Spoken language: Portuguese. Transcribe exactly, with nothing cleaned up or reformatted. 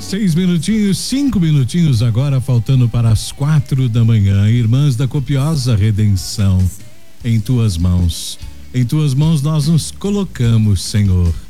Seis minutinhos, cinco minutinhos agora, faltando para as quatro da manhã. Irmãs da Copiosa Redenção, em tuas mãos, em tuas mãos nós nos colocamos, Senhor.